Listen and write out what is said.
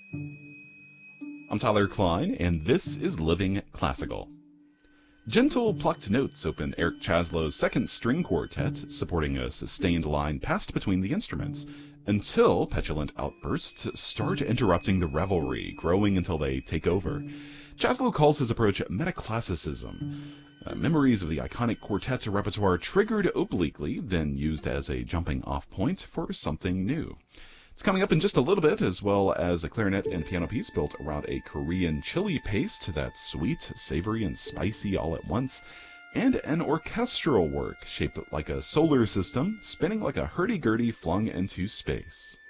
I'm Tyler Klein, and this is Living Classical. Gentle, plucked notes open Eric Chaslow's second string quartet, supporting a sustained line passed between the instruments, until petulant outbursts start interrupting the revelry, growing until they take over. Chaslow calls his approach metaclassicism. Memories of the iconic quartet's repertoire triggered obliquely, then used as a jumping-off point for something new. It's coming up in just a little bit, as well as a clarinet and piano piece built around a Korean chili paste that's sweet, savory, and spicy all at once, and an orchestral work shaped like a solar system, spinning like a hurdy-gurdy flung into space.